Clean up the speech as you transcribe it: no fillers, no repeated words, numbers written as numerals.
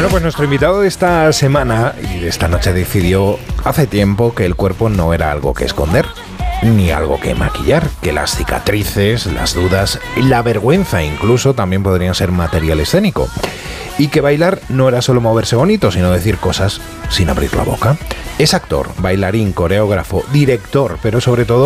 Bueno, pues nuestro invitado de esta semana y de esta noche decidió hace tiempo que el cuerpo no era algo que esconder, ni algo que maquillar, que las cicatrices, las dudas, la vergüenza incluso también podrían ser material escénico. Y que bailar no era solo moverse bonito, sino decir cosas sin abrir la boca. Es actor, bailarín, coreógrafo, director, pero sobre todo